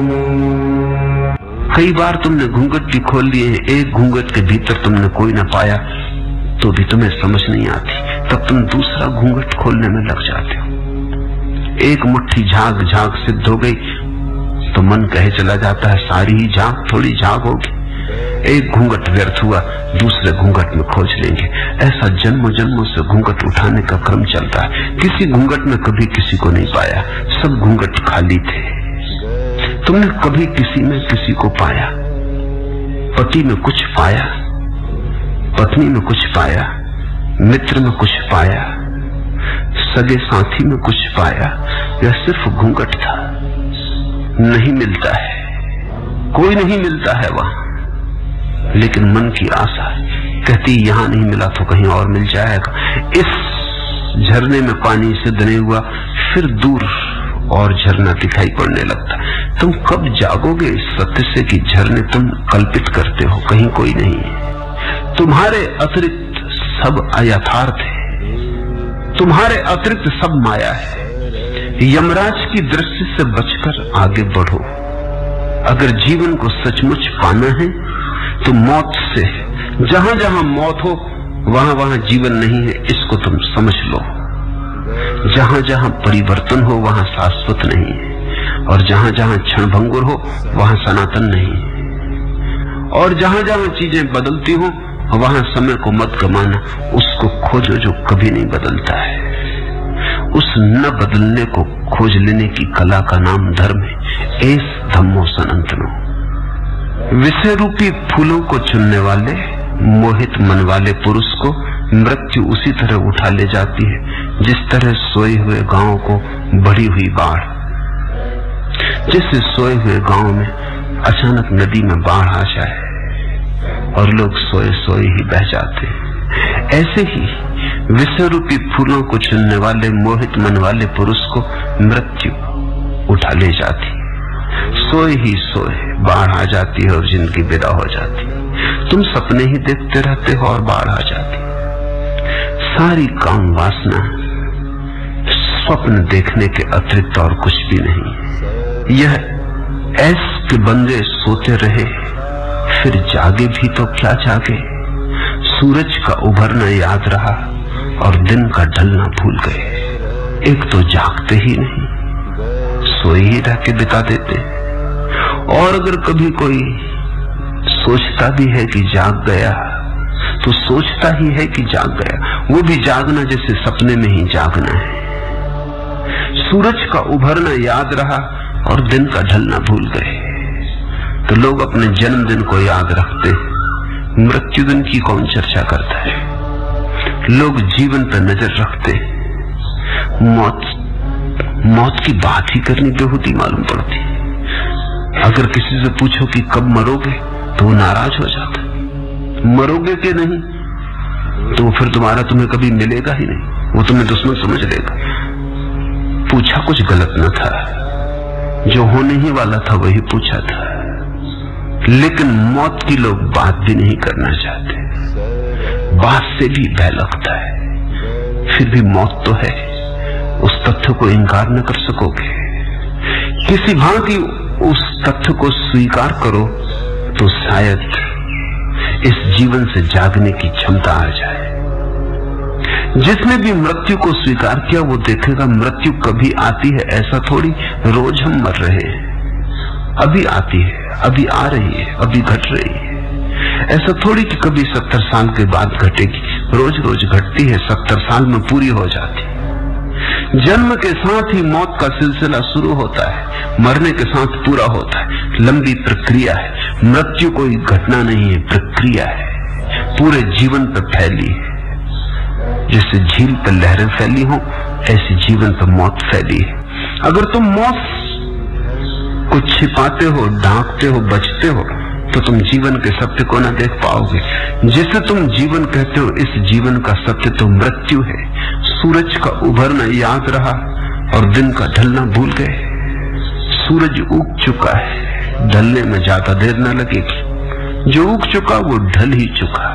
कई बार तुमने घूंघट भी खोल लिए हैं, एक घूंघट के भीतर तुमने कोई न पाया तो भी तुम्हें समझ नहीं आती, तब तुम दूसरा घूंघट खोलने में लग जाते हो। एक मुट्ठी झाग झाग सिद्ध हो गई तो मन कहे चला जाता है सारी ही झाग थोड़ी झाग होगी। एक घूंघट व्यर्थ हुआ, दूसरे घूंघट में खोज लेंगे। ऐसा जन्मों जन्मों से घूंघट उठाने का क्रम चलता है। किसी घूंघट में कभी किसी को नहीं पाया, सब घूंघट खाली थे। तुमने कभी किसी में किसी को पाया? पति में कुछ पाया, पत्नी में कुछ पाया, मित्र में कुछ पाया, सगे साथी में कुछ पाया, या सिर्फ घूंघट था? नहीं मिलता है, कोई नहीं मिलता है वहां। लेकिन मन की आशा कहती यहां नहीं मिला तो कहीं और मिल जाएगा। इस झरने में पानी सिद्ध नहीं हुआ, फिर दूर और झरना दिखाई पड़ने लगता। तुम कब जागोगे इस सत्य से कि झरने तुम कल्पित करते हो, कहीं कोई नहीं है। तुम्हारे अतिरिक्त सब अयथार्थ है, तुम्हारे अतिरिक्त सब माया है। यमराज की दृष्टि से बचकर आगे बढ़ो। अगर जीवन को सचमुच पाना है तो मौत से, जहां जहां मौत हो वहां वहां जीवन नहीं है, इसको तुम समझ लो। जहां जहां परिवर्तन हो वहां शाश्वत नहीं है, और जहां जहां क्षणभंगुर हो वहां सनातन नहीं है। और जहां जहां चीजें बदलती हो वहां समय को मत गमाना, उसको खोजो जो कभी नहीं बदलता है। उस न बदलने को खोज लेने की कला का नाम धर्म है। एस धम्मो सनातनो। विषय रूपी फूलों को चुनने वाले मोहित मन वाले पुरुष को मृत्यु उसी तरह उठा ले जाती है जिस तरह सोए हुए गांव को बढ़ी हुई बाढ़। जिससे सोए हुए गांव में अचानक नदी में बाढ़ आ जाए और लोग सोए सोए ही बह जाते हैं, ऐसे ही विषय रूपी फूलों को चुनने वाले मोहित मन वाले पुरुष को मृत्यु उठा ले जाती। सोए ही सोए बाढ़ आ जाती है और जिंदगी विदा हो जाती। तुम सपने ही देखते रहते हो और बाढ़ आ जाती। सारी काम वासना स्वप्न देखने के अतिरिक्त और कुछ भी नहीं। यह ऐस के बंदे सोते रहे फिर जागे भी तो क्या जागे। सूरज का उभरना याद रहा और दिन का ढलना भूल गए। एक तो जागते ही नहीं, सोए ही रह के बिता देते। और अगर कभी कोई सोचता भी है कि जाग गया तो सोचता ही है कि जाग गया, वो भी जागना जैसे सपने में ही जागना है। सूरज का उभरना याद रहा और दिन का ढलना भूल गए। तो लोग अपने जन्मदिन को याद रखते, मृत्यु दिन की कौन चर्चा करता है। लोग जीवन पर नजर रखते, मौत की बात ही करनी बेहूदी मालूम पड़ती। अगर किसी से पूछो कि कब मरोगे तो वो नाराज हो जाता। मरोगे कि नहीं तो फिर तुम्हें कभी मिलेगा ही नहीं, वो तुम्हें दुश्मन समझ लेगा। पूछा कुछ गलत न था, जो होने ही वाला था वही पूछा था। लेकिन मौत की लोग बात भी नहीं करना चाहते, बात से भी भय लगता है। फिर भी मौत तो है, उस तथ्य को इनकार न कर सकोगे। किसी भांति उस तथ्य को स्वीकार करो तो शायद इस जीवन से जागने की क्षमता आ जाए। जिसने भी मृत्यु को स्वीकार किया वो देखेगा मृत्यु कभी आती है, ऐसा थोड़ी रोज हम मर रहे हैं। अभी आती है, अभी आ रही है, अभी घट रही है। ऐसा थोड़ी कि कभी 70 साल के बाद घटेगी, रोज रोज घटती है, 70 साल में पूरी हो जाती है। जन्म के साथ ही मौत का सिलसिला शुरू होता है, मरने के साथ पूरा होता है। लंबी प्रक्रिया है। मृत्यु कोई घटना नहीं है, प्रक्रिया है, पूरे जीवन पर फैली है। जैसे झील पर लहरें फैली हो ऐसी जीवन पर मौत फैली है। अगर तुम मौत को छिपाते हो, ढांकते हो, बचते हो तो तुम जीवन के सत्य को न देख पाओगे। जिसे तुम जीवन कहते हो इस जीवन का सत्य तो मृत्यु है। सूरज का उभरना याद रहा और दिन का ढलना भूल गए। सूरज उग चुका है, ढलने में ज्यादा देर न लगेगी। जो उग चुका वो ढल ही चुका।